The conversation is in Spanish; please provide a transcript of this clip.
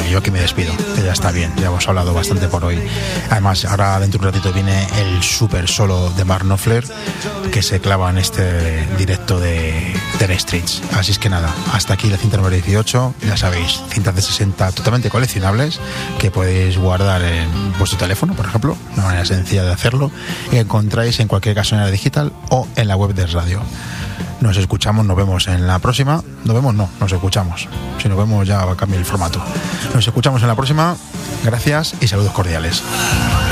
yo aquí me despido, que ya está bien, ya hemos hablado bastante por hoy. Además, ahora dentro de un ratito viene el super solo de Mark Knopfler, que se clava en este directo de The Streets. Así es que nada, hasta aquí la cinta número 18, ya sabéis, cintas de 60 totalmente coleccionables que podéis guardar en vuestro teléfono, por ejemplo, una manera sencilla de hacerlo, y que encontráis en cualquier gasolinera digital o en la web de Radio. Nos escuchamos, nos vemos en la próxima. Nos escuchamos. Si nos vemos ya va a cambiar el formato. Nos escuchamos en la próxima. Gracias y saludos cordiales.